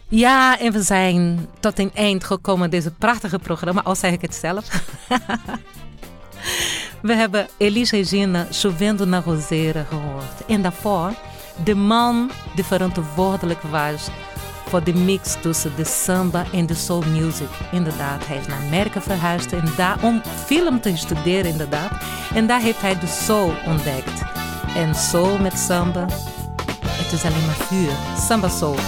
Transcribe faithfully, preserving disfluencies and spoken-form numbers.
Ja, en we zijn tot een eind gekomen deze prachtige programma, al zeg ik het zelf. We hebben Elis Regina Chovendo na Roseira gehoord. En daarvoor de man die verantwoordelijk was voor de mix tussen de samba en de soul music. Inderdaad, hij is naar Amerika verhuisd en daar om film te studeren inderdaad. En daar heeft hij de soul ontdekt. En soul met samba, het is alleen maar vuur. Samba soul.